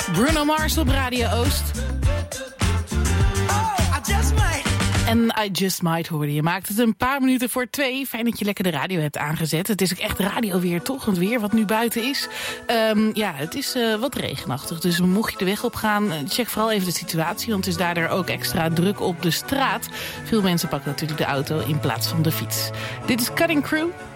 Bruno Mars op Radio Oost. En I Just Might hoorde je. Maakt het een paar minuten voor 2. Fijn dat je lekker de radio hebt aangezet. Het is ook echt radioweer, toch? Het weer wat nu buiten is. Het is wat regenachtig. Dus mocht je de weg op gaan, check vooral even de situatie. Want het is daardoor ook extra druk op de straat. Veel mensen pakken natuurlijk de auto in plaats van de fiets. Dit is Cutting Crew.